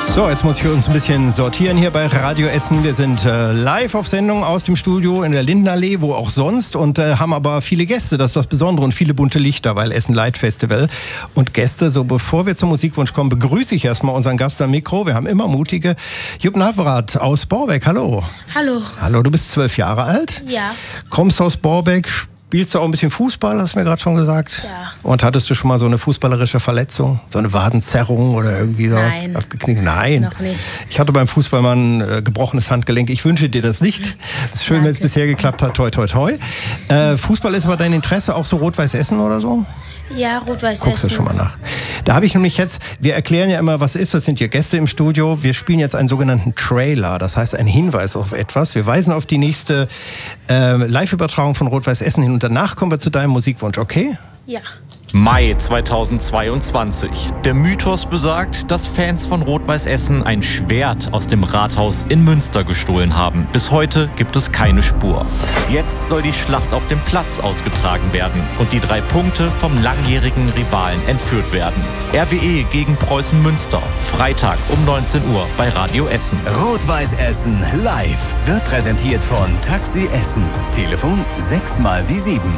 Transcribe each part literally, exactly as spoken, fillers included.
So, jetzt muss ich uns ein bisschen sortieren hier bei Radio Essen. Wir sind äh, live auf Sendung aus dem Studio in der Lindenallee, wo auch sonst, und äh, haben aber viele Gäste, das ist das Besondere, und viele bunte Lichter, weil Essen Light Festival und Gäste. So, bevor wir zum Musikwunsch kommen, begrüße ich erstmal unseren Gast am Mikro. Wir haben immer mutige Jupp Navrat aus Borbeck. Hallo. Hallo. Hallo, du bist zwölf Jahre alt? Ja. Kommst aus Borbeck, spielst du auch ein bisschen Fußball, hast du mir gerade schon gesagt? Ja. Und hattest du schon mal so eine fußballerische Verletzung? So eine Wadenzerrung oder irgendwie sowas? Nein. Abgeknickt? Nein. Noch nicht. Ich hatte beim Fußball mal ein äh, gebrochenes Handgelenk. Ich wünsche dir das nicht. Es ist schön, wenn es bisher geklappt hat. Toi, toi, toi. Äh, Fußball ist aber dein Interesse auch so Rot-Weiß Essen oder so? Ja, Rot-Weiß Guckst du Essen. schon mal nach. Da habe ich nämlich jetzt, wir erklären ja immer, was ist, das sind hier Gäste im Studio. Wir spielen jetzt einen sogenannten Trailer, das heißt ein Hinweis auf etwas. Wir weisen auf die nächste äh, Live-Übertragung von Rot-Weiß Essen hin und danach kommen wir zu deinem Musikwunsch, okay? Ja. Mai zweitausendzweiundzwanzig. Der Mythos besagt, dass Fans von Rot-Weiß Essen ein Schwert aus dem Rathaus in Münster gestohlen haben. Bis heute gibt es keine Spur. Jetzt soll die Schlacht auf dem Platz ausgetragen werden und die drei Punkte vom langjährigen Rivalen entführt werden. R W E gegen Preußen Münster. Freitag um neunzehn Uhr bei Radio Essen. Rot-Weiß Essen live wird präsentiert von Taxi Essen. Telefon sechs mal die sieben.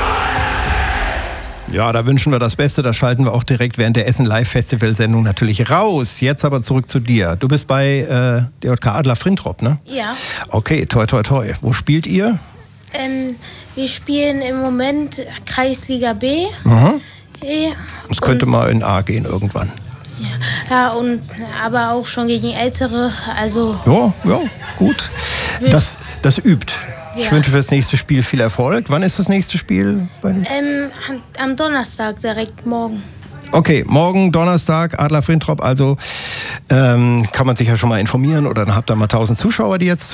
Ja, da wünschen wir das Beste. Das schalten wir auch direkt während der Essen Live Festival Sendung natürlich raus. Jetzt aber zurück zu dir. Du bist bei äh, D J K Adler Frintrop, ne? Ja. Okay, toi, toi, toi. Wo spielt ihr? Ähm, wir spielen im Moment Kreisliga B. Mhm. Ja, Es könnte mal in A gehen irgendwann. ja, ja, und aber auch schon gegen Ältere. Also Ja, ja, gut. Das, das übt. Ich Ja. wünsche für das nächste Spiel viel Erfolg. Wann ist das nächste Spiel bei dir? ähm, am Donnerstag direkt morgen. Okay, morgen Donnerstag, Adler Frintrop. Also ähm, kann man sich ja schon mal informieren oder dann habt ihr mal tausend Zuschauer, die jetzt